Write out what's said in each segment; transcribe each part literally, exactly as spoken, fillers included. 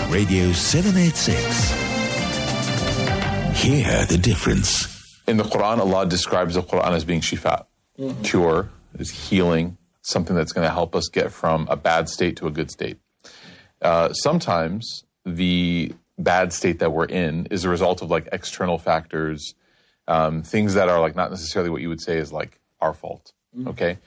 Radio seven eighty-six. Hear the difference. In the Quran, Allah describes the Quran as being shifa, mm-hmm. cure, is healing, something that's going to help us get from a bad state to a good state. Uh, sometimes the bad state that we're in is a result of like external factors, um, things that are like not necessarily what you would say is like our fault, mm-hmm. okay?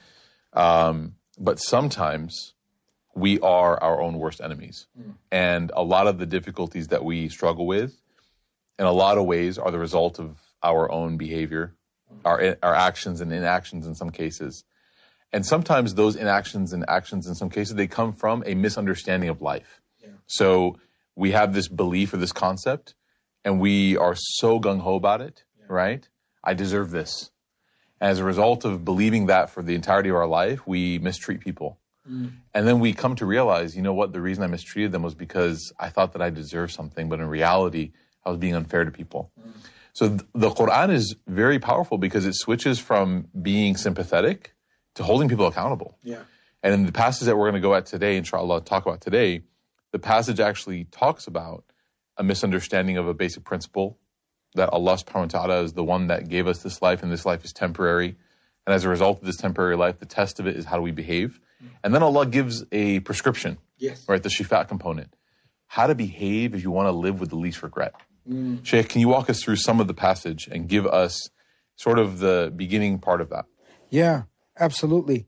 Um, but sometimes we are our own worst enemies. Mm-hmm. And a lot of the difficulties that we struggle with, in a lot of ways, are the result of our own behavior, our our actions and inactions in some cases. And sometimes those inactions and actions in some cases, they come from a misunderstanding of life. Yeah. So we have this belief or this concept, and we are so gung-ho about it, yeah. right? I deserve this. And as a result of believing that for the entirety of our life, we mistreat people. Mm. And then we come to realize, you know what, the reason I mistreated them was because I thought that I deserved something, but in reality, I was being unfair to people. Mm. So th- the Quran is very powerful because it switches from being sympathetic to holding people accountable. Yeah. And in the passage that we're going to go at today, inshallah, talk about today, the passage actually talks about a misunderstanding of a basic principle, that Allah subhanahu wa ta'ala is the one that gave us this life, and this life is temporary. And as a result of this temporary life, the test of it is how do we behave. Mm. And then Allah gives a prescription, yes. right, the shifa component, how to behave if you want to live with the least regret. Mm. Shaykh, can you walk us through some of the passage and give us sort of the beginning part of that? Yeah, absolutely.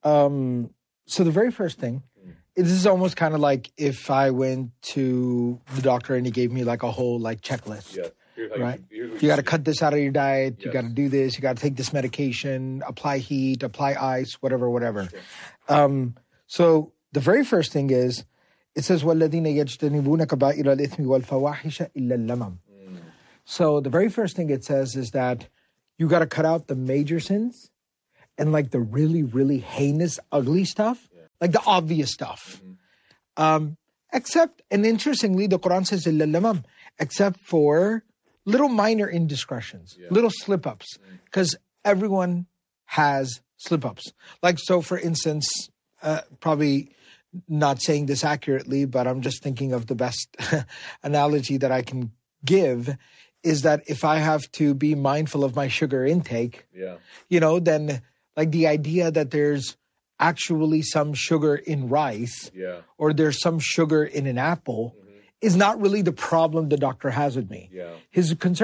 Um, so the very first thing, this is almost kind of like if I went to the doctor and he gave me like a whole like checklist, yeah. right? You, you got to cut this out of your diet. Yes. You got to do this. You got to take this medication, apply heat, apply ice, whatever, whatever. Sure. Um, so the very first thing is, it says, وَالَّذِينَ يَجْتَنِبُونَ كَبَائِرَ الْإِثْمِ وَالْفَوَاحِشَ إِلَّا اللَّمَمْ. So the very first thing it says is that you got to cut out the major sins and like the really, really heinous, ugly stuff, yeah. like the obvious stuff. Mm-hmm. Um, except, and interestingly, the Quran says, إِلَّا اللَّمَمْ, except for little minor indiscretions, yeah. little slip-ups, because mm-hmm. everyone has slip-ups. Like, so for instance, uh, probably... not saying this accurately, but I'm just thinking of the best analogy that I can give is that if I have to be mindful of my sugar intake, yeah. you know, then like the idea that there's actually some sugar in rice yeah. or there's some sugar in an apple mm-hmm. is not really the problem the doctor has with me. Yeah. His concern